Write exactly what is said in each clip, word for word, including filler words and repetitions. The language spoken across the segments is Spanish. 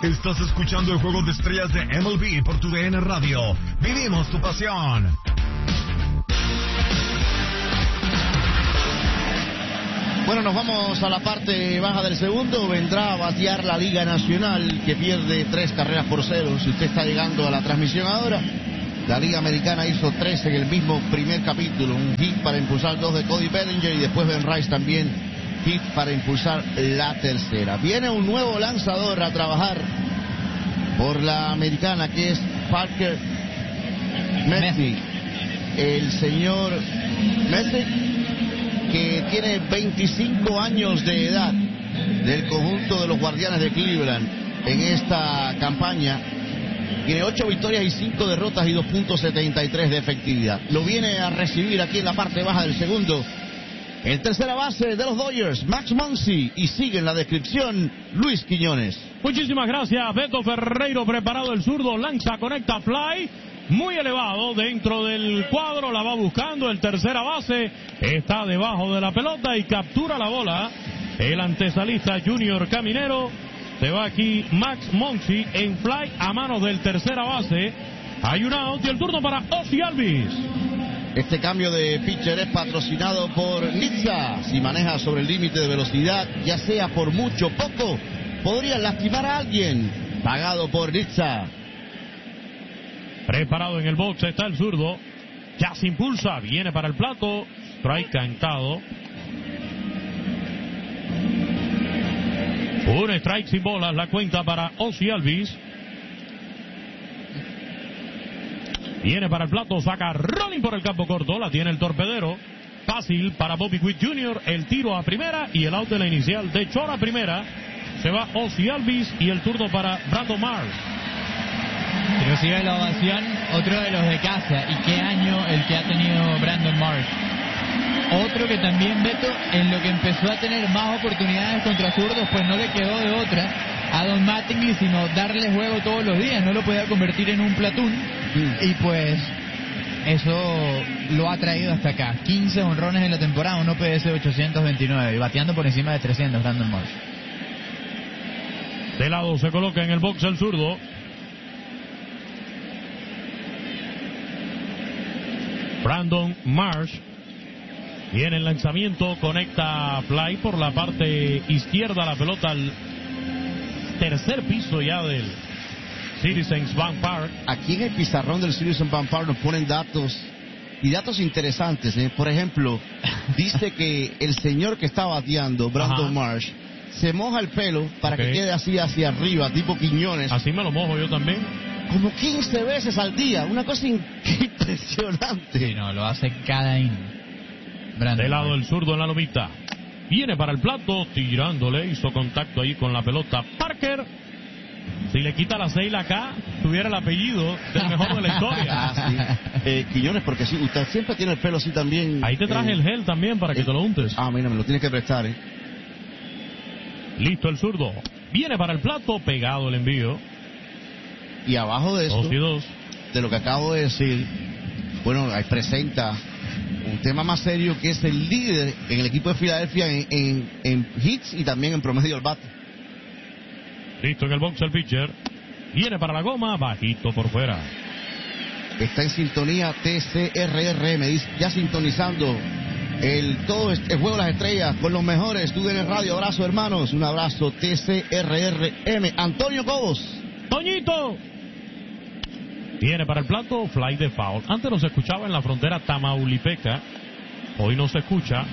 Estás escuchando el Juego de Estrellas de M L B por tu D N Radio. Vivimos tu pasión. Bueno, nos vamos a la parte baja del segundo. Vendrá a batear la Liga Nacional, que pierde tres carreras por cero. Si usted está llegando a la transmisión ahora, la Liga Americana hizo tres en el mismo primer capítulo. Un hit para impulsar dos de Cody Bellinger y después Ben Rice también hit para impulsar la tercera. Viene un nuevo lanzador a trabajar por la Americana, que es Parker Messick. El señor Messick, que tiene veinticinco años de edad, del conjunto de los Guardianes de Cleveland en esta campaña. Tiene ocho victorias y cinco derrotas y dos punto setenta y tres de efectividad. Lo viene a recibir aquí en la parte baja del segundo el tercera base de los Dodgers, Max Muncy, y sigue en la descripción Luis Quiñones. Muchísimas gracias, Beto Ferreiro. Preparado el zurdo, lanza, conecta, fly muy elevado dentro del cuadro, la va buscando el tercera base, está debajo de la pelota y captura la bola el antesalista Junior Caminero. Se va aquí Max Muncy en fly a manos del tercera base. Hay un out y el turno para Ozzie Albies. Este cambio de pitcher es patrocinado por Nizza. Si maneja sobre el límite de velocidad, ya sea por mucho o poco, podría lastimar a alguien. Pagado por Nizza. Preparado en el box está el zurdo. Ya se impulsa, viene para el plato. Strike cantado. Un strike sin bolas, la cuenta para Ozzie Albies. Viene para el plato, saca rolling por el campo corto, la tiene el torpedero. Fácil para Bobby Witt junior, el tiro a primera y el out de la inicial de Chora a primera. Se va Ozzie Albies y el turno para Brandon Marsh. Recibe la ovación otro de los de casa. Y qué año el que ha tenido Brandon Marsh. Otro que también, Beto, en lo que empezó a tener más oportunidades contra zurdos, pues no le quedó de otra a Don Mattingly sino darle juego todos los días. No lo podía convertir en un platoon. Mm. Y pues eso lo ha traído hasta acá. quince honrones en la temporada, un O P S de ochocientos veintinueve y bateando por encima de trescientos Brandon Marsh. De lado se coloca en el box el zurdo. Brandon Marsh. Viene el lanzamiento, conecta fly por la parte izquierda, la pelota al tercer piso ya del Citizens Bank Park. Aquí en el pizarrón del Citizens Bank Park nos ponen datos y datos interesantes, ¿eh? Por ejemplo, dice que el señor que está bateando, Brandon Ajá. Marsh, se moja el pelo para okay. que quede así hacia arriba, tipo Quiñones. Así me lo mojo yo también. Como quince veces al día, una cosa impresionante. Sí, no, lo hace cada inning. De lado el zurdo en la lomita. Viene para el plato, tirándole, hizo contacto ahí con la pelota Parker. Si le quita la seis acá, tuviera el apellido del mejor de la historia. Ah, sí. eh, Quiñones, porque sí, usted siempre tiene el pelo así también. Ahí te traje eh, el gel también para que eh, te lo untes. Ah, mira, me lo tienes que prestar, eh. Listo el zurdo. Viene para el plato, pegado el envío. Y abajo de eso, dos y dos. De lo que acabo de decir, bueno, ahí presenta un tema más serio, que es el líder en el equipo de Filadelfia en, en, en hits y también en promedio al bate. Listo en el box el pitcher. Viene para la goma, bajito por fuera. Está en sintonía T C R R M, ya sintonizando el todo el juego de las estrellas con los mejores. Tú en el radio, abrazo hermanos, un abrazo T C R R M. Antonio Cobos. Toñito. Viene para el plato, fly de foul. Antes no se escuchaba en la frontera tamaulipeca. Hoy no se escucha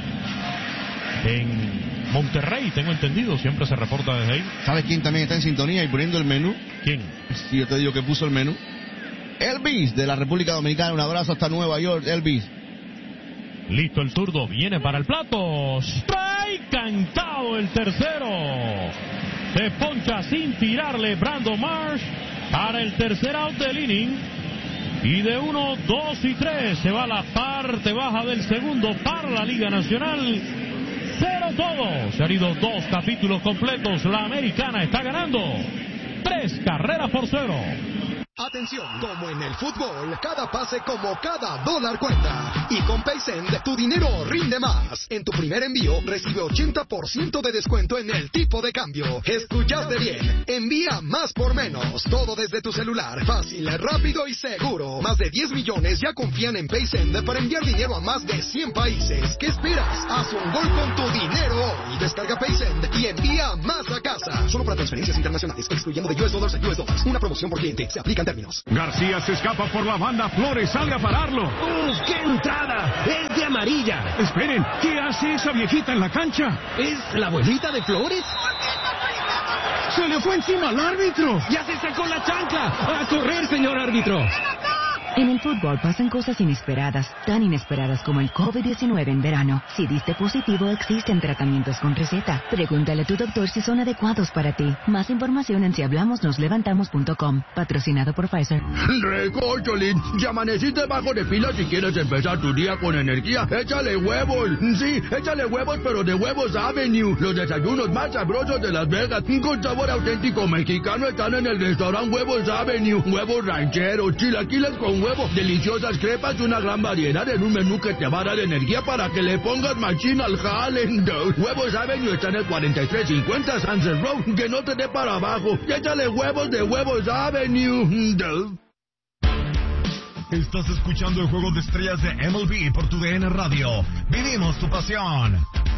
en Monterrey, tengo entendido. Siempre se reporta desde ahí. ¿Sabes quién también está en sintonía y poniendo el menú? ¿Quién? Si yo te digo que puso el menú. Elvis, de la República Dominicana. Un abrazo hasta Nueva York, Elvis. Listo el zurdo, viene para el plato. Strike, cantado el tercero. Se poncha sin tirarle Brandon Marsh para el tercer out del inning. Y de uno, dos y tres se va la parte baja del segundo para la Liga Nacional. Cero todo. Se han ido dos capítulos completos. La Americana está ganando tres carreras por cero. Atención, como en el fútbol, cada pase como cada dólar cuenta. Y con PaySend, tu dinero rinde más. En tu primer envío, recibe ochenta por ciento de descuento en el tipo de cambio. ¿Escuchaste bien? Envía más por menos. Todo desde tu celular. Fácil, rápido y seguro. Más de diez millones ya confían en PaySend para enviar dinero a más de cien países. ¿Qué esperas? Haz un gol con tu dinero hoy. Descarga PaySend y envía más a casa. Solo para transferencias internacionales, excluyendo de U S dólares a U S dólares. Una promoción por cliente. Se aplican términos. García se escapa por la banda. Flores sale a pararlo. ¡Uf, qué entrada! ¡Es de amarilla! Esperen, ¿qué hace esa viejita en la cancha? ¿Es la abuelita de Flores? ¡Se le fue encima al árbitro! ¡Ya se sacó la chancla! ¡A correr, señor árbitro! En el fútbol pasan cosas inesperadas, tan inesperadas como el COVID diecinueve en verano. Si diste positivo, existen tratamientos con receta. Pregúntale a tu doctor si son adecuados para ti. Más información en si hablamos nos levantamos punto com. Patrocinado por Pfizer. Recócholín, ya amaneciste bajo de pila. Si quieres empezar tu día con energía, échale huevos. Sí, échale huevos, pero de Huevos Avenue. Los desayunos más sabrosos de Las Vegas, con sabor auténtico mexicano, están en el restaurante Huevos Avenue. Huevos rancheros, chilaquiles con huevo, deliciosas crepas y una gran variedad en un menú que te va a dar energía para que le pongas machín al jale. Huevos Avenue está en el cuarenta y tres cincuenta Sunset Road, que no te dé para abajo. Y échale huevos de Huevos Avenue. Estás escuchando el Juego de Estrellas de M L B por tu D N Radio. Vivimos tu pasión.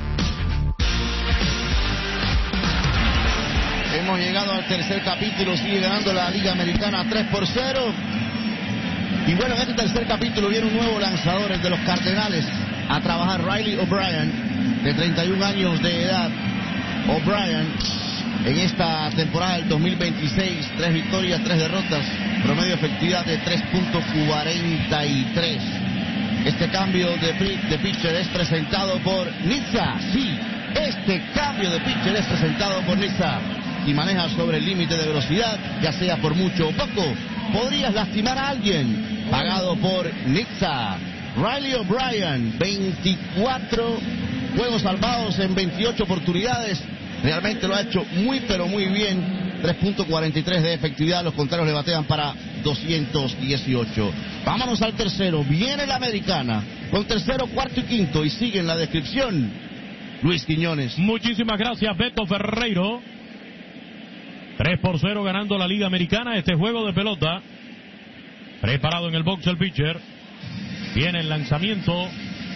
Hemos llegado al tercer capítulo, sigue ganando la Liga Americana tres por cero. Y bueno, en este tercer capítulo viene un nuevo lanzador, el de los Cardenales, a trabajar Riley O'Brien, de treinta y un años de edad. O'Brien, en esta temporada del dos mil veintiséis, tres victorias, tres derrotas, promedio de efectividad de tres punto cuarenta y tres. Este cambio de, de pitcher es presentado por Nizza. Sí, este cambio de pitcher es presentado por Nizza. Y maneja sobre el límite de velocidad, ya sea por mucho o poco, podrías lastimar a alguien. Pagado por Nizza. Riley O'Brien, veinticuatro juegos salvados en veintiocho oportunidades. Realmente lo ha hecho muy pero muy bien. tres punto cuarenta y tres de efectividad, los contrarios le batean para doscientos dieciocho. Vámonos al tercero. Viene la Americana con tercero, cuarto y quinto, y sigue en la descripción Luis Quiñones. Muchísimas gracias, Beto Ferreiro. tres por cero ganando la Liga Americana este juego de pelota. Preparado en el box el pitcher. Viene el lanzamiento.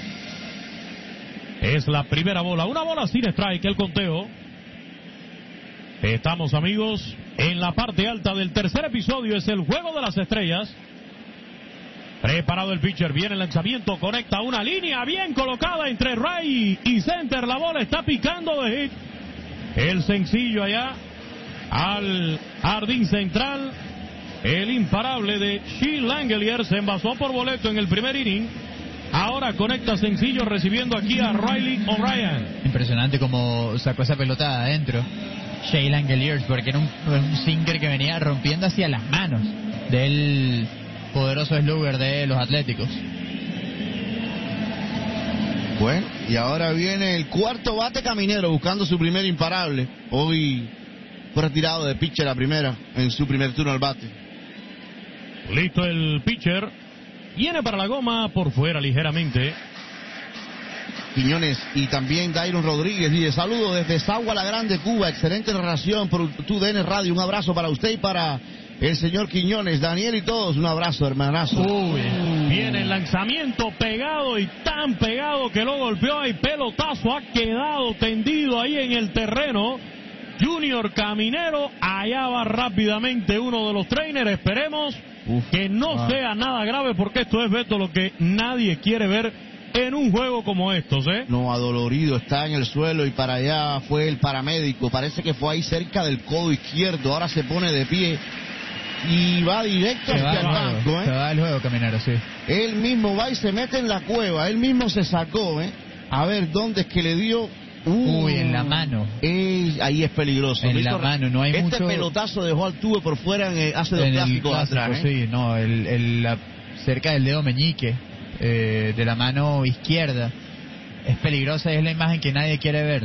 Es la primera bola. Una bola sin strike, el conteo. Estamos, amigos, en la parte alta del tercer episodio. Es el Juego de las Estrellas. Preparado el pitcher. Viene el lanzamiento. Conecta una línea bien colocada entre Ray y center. La bola está picando de hit. El sencillo allá al jardín central. El imparable de Shea Langeliers se envasó por boleto en el primer inning. Ahora conecta sencillo recibiendo aquí a Riley O'Brien. Impresionante como sacó esa pelota adentro Shea Langeliers, porque era un, un sinker que venía rompiendo hacia las manos del poderoso slugger de los Atléticos. Bueno, y ahora viene el cuarto bate caminero buscando su primer imparable. Hoy fue retirado de pitcher a primera en su primer turno al bate. Listo el pitcher. Viene para la goma por fuera ligeramente. Quiñones y también Dairon Rodríguez dice: saludos desde Sagua La Grande, Cuba. Excelente narración por tu D N Radio. Un abrazo para usted y para el señor Quiñones. Daniel y todos, un abrazo, hermanazo. Uy, viene el lanzamiento pegado y tan pegado que lo golpeó. Y pelotazo ha quedado tendido ahí en el terreno. Junior Caminero, allá va rápidamente uno de los trainers. Esperemos Uf, que no ah. sea nada grave, porque esto es, Beto, lo que nadie quiere ver en un juego como estos, ¿eh? No, adolorido, está en el suelo y para allá fue el paramédico. Parece que fue ahí cerca del codo izquierdo. Ahora se pone de pie y va directo se hacia va el banco, ¿eh? Se va el juego, Caminero, sí. Él mismo va y se mete en la cueva. Él mismo se sacó, ¿eh? A ver dónde es que le dio. Uh, Uy, en la mano. Eh, ahí es peligroso. En la mano, no hay este mucho. Este pelotazo dejó al tubo por fuera en el, hace dos en clásicos el clásico, atrás, ¿eh? Sí, no, el, el, la, cerca del dedo meñique eh, de la mano izquierda. Es peligrosa, es la imagen que nadie quiere ver, ¿no?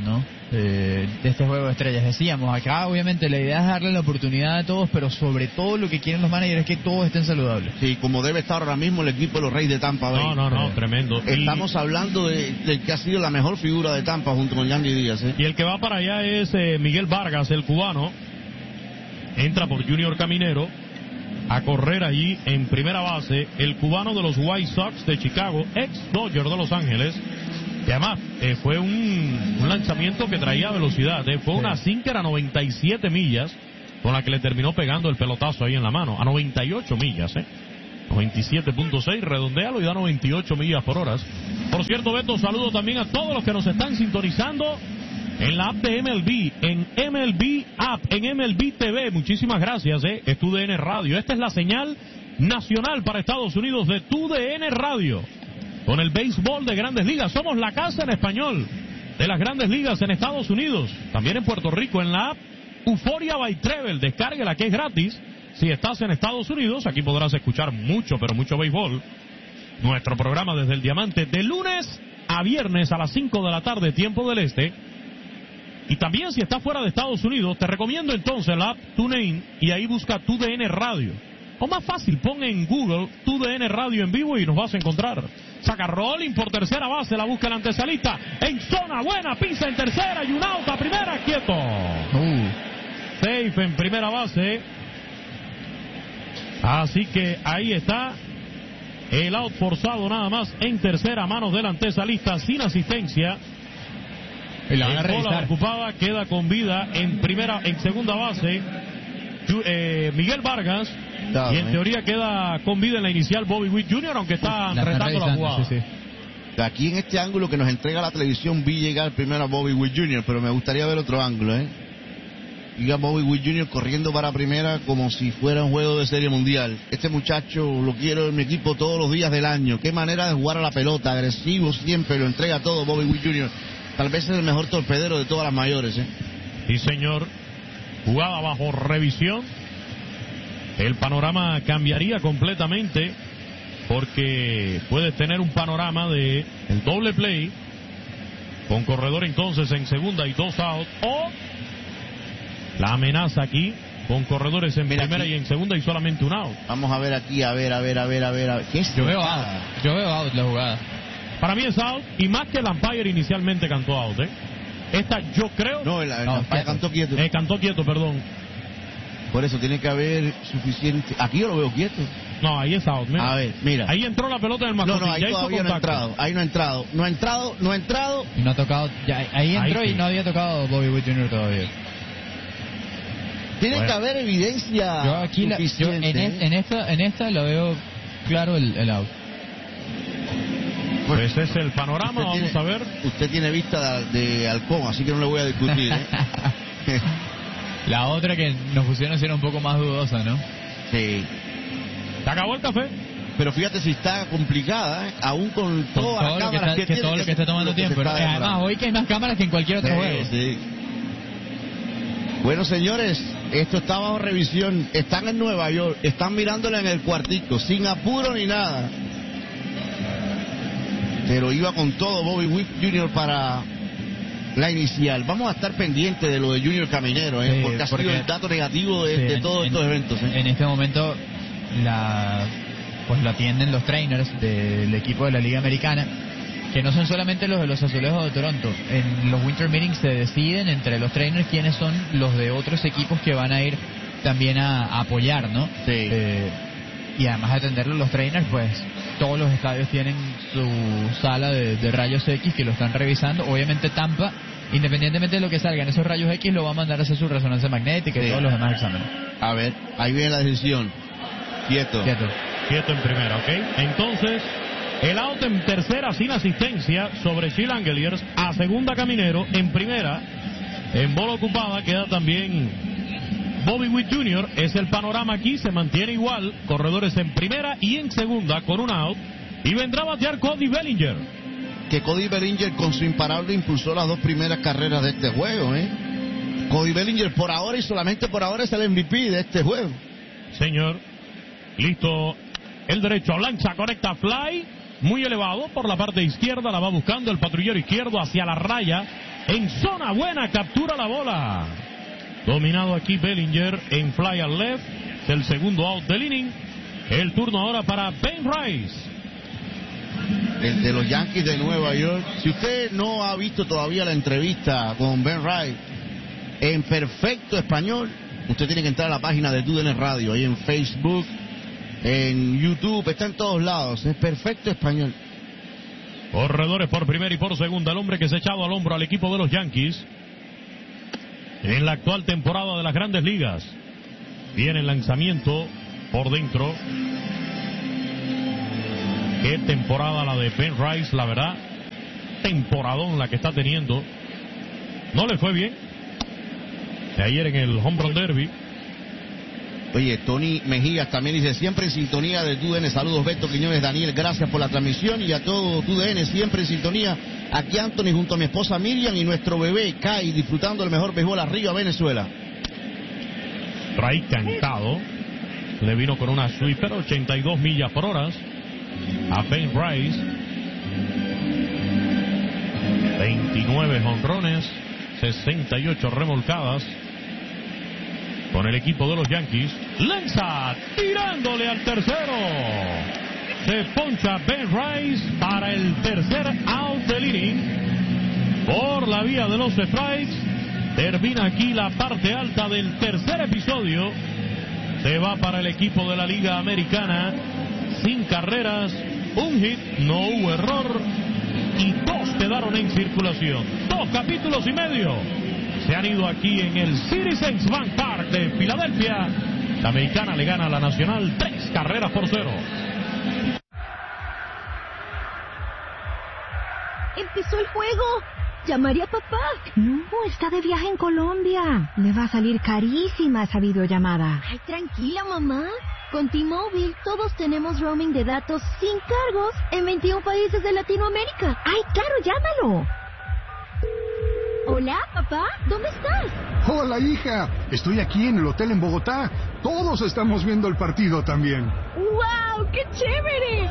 eh, de este juego de estrellas. Decíamos, acá obviamente la idea es darle la oportunidad a todos, pero sobre todo lo que quieren los managers es que todos estén saludables. Sí, como debe estar ahora mismo el equipo de los Reyes de Tampa Bay. No, no, no, eh, tremendo. Estamos y, hablando de, de que ha sido la mejor figura de Tampa junto con Yandy Díaz. ¿eh? Y el que va para allá es eh, Miguel Vargas, el cubano. Entra por Junior Caminero a correr allí en primera base, el cubano de los White Sox de Chicago, ex Dodger de Los Ángeles. Y además, eh, fue un, un lanzamiento que traía velocidad. Eh. Fue sí. una sinker a noventa y siete millas, con la que le terminó pegando el pelotazo ahí en la mano. A noventa y ocho millas, ¿eh? noventa y siete punto seis, redondealo y da noventa y ocho millas por hora. Por cierto, Beto, saludo también a todos los que nos están sintonizando en la app de M L B, en M L B App, en M L B T V. Muchísimas gracias, ¿eh? Es Tu D N Radio. Esta es la señal nacional para Estados Unidos de Tu D N Radio. Con el béisbol de Grandes Ligas. Somos la casa en español de las Grandes Ligas en Estados Unidos. También en Puerto Rico, en la app Euforia by Treble. Descárguela, que es gratis. Si estás en Estados Unidos, aquí podrás escuchar mucho, pero mucho béisbol. Nuestro programa desde el Diamante, de lunes a viernes a las cinco de la tarde, tiempo del este. Y también si estás fuera de Estados Unidos, te recomiendo entonces la app TuneIn y ahí busca Tu D N Radio. O más fácil, pon en Google Tu D N Radio en vivo y nos vas a encontrar. Saca rolling por tercera base, la busca el antesalista. En zona buena, pisa en tercera y un out a primera, quieto. Uh. Safe en primera base. Así que ahí está el out forzado nada más en tercera, manos del antesalista sin asistencia. Y la van a en bola revisar. ocupada, queda con vida en primera, en segunda base eh, Miguel Vargas. Claro, y en eh. teoría queda con vida en la inicial Bobby Witt junior, aunque está la retando la jugada. Sí, sí. Aquí en este ángulo que nos entrega la televisión vi llegar primero a Bobby Witt junior, pero me gustaría ver otro ángulo, ¿eh? Y a Bobby Witt junior corriendo para primera como si fuera un juego de serie mundial. Este muchacho lo quiero en mi equipo todos los días del año. Qué manera de jugar a la pelota, agresivo siempre, lo entrega todo Bobby Witt junior Tal vez es el mejor torpedero de todas las mayores, ¿eh? Sí, señor. Jugada bajo revisión. El panorama cambiaría completamente porque puedes tener un panorama de el doble play con corredor entonces en segunda y dos out, o la amenaza aquí con corredores en Mira primera aquí. y en segunda y solamente un out. Vamos a ver aquí, a ver, a ver, a ver, a ver, a ver. ¿Qué es yo veo out, yo veo out la jugada. Para mí es out, y más que el umpire inicialmente cantó out, ¿eh? Esta yo creo... No, el, el no, umpire cantó quieto. Eh, cantó quieto, perdón. Por eso tiene que haber suficiente... Aquí yo lo veo quieto. No, ahí es out, mira. A ver, mira. Ahí entró la pelota en el mascotín. No, no, ahí ya todavía no ha entrado. Ahí no ha entrado. No ha entrado, no ha entrado. Y no ha tocado... Ya, ahí entró ahí sí. Y no había tocado Bobby Witt junior todavía. Tiene bueno. que haber evidencia yo aquí la, yo en, es, en esta en esta lo veo claro el, el out. Pues ese es el panorama, vamos tiene, a ver. Usted tiene vista de, de halcón, así que no le voy a discutir, ¿eh? La otra que nos pusieron era un poco más dudosa, ¿no? Sí. ¿Se acabó el café? Pero fíjate si está complicada, ¿eh? Aún con, con todas todo las cámaras que, está, que, que todo tiene, lo que está tomando tiempo. Está además, hoy que hay más cámaras que en cualquier otro sí, juego. Sí. Bueno, señores, esto está bajo revisión. Están en Nueva York, están mirándole en el cuartico, sin apuro ni nada. Pero iba con todo Bobby Witt junior para la inicial. Vamos a estar pendientes de lo de Junior Caminero, ¿eh? Sí, porque ha sido el dato negativo de, sí, de todos en, estos eventos. ¿eh? En este momento la pues lo atienden los trainers del equipo de la Liga Americana, que no son solamente los de los Azulejos de Toronto. En los Winter Meetings se deciden entre los trainers quiénes son los de otros equipos que van a ir también a, a apoyar, ¿no? Sí. Eh, y además de atenderlo los trainers, pues todos los estadios tienen su sala de, de rayos X que lo están revisando. Obviamente Tampa, independientemente de lo que salga en esos rayos X, lo va a mandar a hacer su resonancia magnética y sí. todos los demás exámenes. A ver, ahí viene la decisión. Quieto. Quieto. Quieto en primera, ¿ok? Entonces, el out en tercera sin asistencia sobre Shea Langeliers. A segunda Caminero. En primera, en bola ocupada, queda también Bobby Witt junior Es el panorama aquí, se mantiene igual. Corredores en primera y en segunda con un out. Y vendrá a batear Cody Bellinger. Que Cody Bellinger con su imparable impulsó las dos primeras carreras de este juego, ¿eh? Cody Bellinger por ahora y solamente por ahora es el M V P de este juego. Señor. Listo. El derecho lanza, conecta fly. Muy elevado por la parte izquierda. La va buscando el patrullero izquierdo hacia la raya. en zona buena, captura la bola. Dominado aquí Bellinger en fly al left, el segundo out del inning. El turno ahora para Ben Rice. El de los Yankees de Nueva York. Si usted no ha visto todavía la entrevista con Ben Rice en perfecto español, usted tiene que entrar a la página de T U D N Radio, ahí en Facebook, en YouTube, está en todos lados, es perfecto español. Corredores por primera y por segunda, el hombre que se ha echado al hombro al equipo de los Yankees en la actual temporada de las Grandes Ligas. Viene el lanzamiento por dentro. Qué temporada la de Ben Rice, la verdad. Temporadón la que está teniendo. No le fue bien de ayer en el Home Run Derby. Oye, Tony Mejías también dice, siempre en sintonía de T U D N. Saludos, Beto Quiñones, Daniel, gracias por la transmisión. Y a todo T U D N, siempre en sintonía. Aquí Anthony junto a mi esposa Miriam y nuestro bebé Kai, disfrutando el mejor béisbol arriba Venezuela. Trae cantado. Le vino con una sweeper, ochenta y dos millas por hora a Ben Rice. veintinueve jonrones, sesenta y ocho remolcadas con el equipo de los Yankees. Lanza tirándole al tercero. Se poncha Ben Rice para el tercer out del inning. Por la vía de los strikes. Termina aquí la parte alta del tercer episodio. Se va para el equipo de la Liga Americana. Sin carreras, un hit, no hubo error y dos quedaron en circulación. Dos capítulos y medio se han ido aquí en el Citizens Bank Park de Filadelfia. La Americana le gana a la Nacional tres carreras por cero. Empezó el juego. ¿Llamaré a papá? No, está de viaje en Colombia. Le va a salir carísima esa videollamada. Ay, tranquila, mamá. Con T-Mobile todos tenemos roaming de datos sin cargos en veintiún países de Latinoamérica. ¡Ay, claro, llámalo! Hola, papá, ¿dónde estás? Hola, hija. Estoy aquí en el hotel en Bogotá. Todos estamos viendo el partido también. ¡Wow! ¡Qué chévere!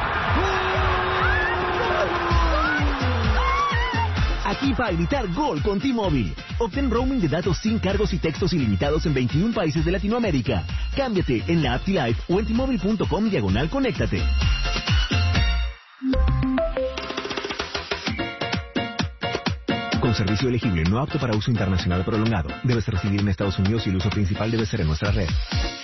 Aquí para gritar gol con T-Mobile. Obtén roaming de datos sin cargos y textos ilimitados en veintiún países de Latinoamérica. Cámbiate en la app T-Life o en T-Mobile punto com diagonal conéctate. Con servicio elegible no apto para uso internacional prolongado. Debes residir en Estados Unidos y el uso principal debe ser en nuestra red.